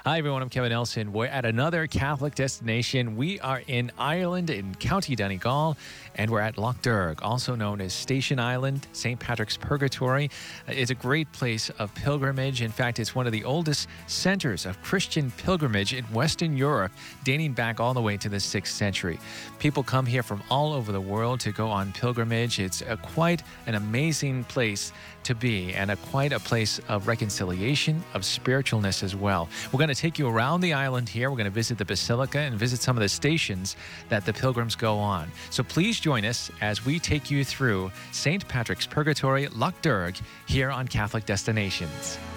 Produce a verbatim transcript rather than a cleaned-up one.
Hi, everyone. I'm Kevin Nelson. We're at another Catholic destination. We are in Ireland, in County Donegal, and we're at Lough Derg, also known as Station Island. Saint Patrick's Purgatory. It's a great place of pilgrimage. In fact, it's one of the oldest centers of Christian pilgrimage in Western Europe, dating back all the way to the sixth century. People come here from all over the world to go on pilgrimage. It's a, quite an amazing place to be, and a quite a place of reconciliation, of spiritualness as well. We're going to take you around the island here. We're going to visit the Basilica and visit some of the stations that the pilgrims go on. So please join us as we take you through Saint Patrick's Purgatory, Lough Derg, here on Catholic Destinations.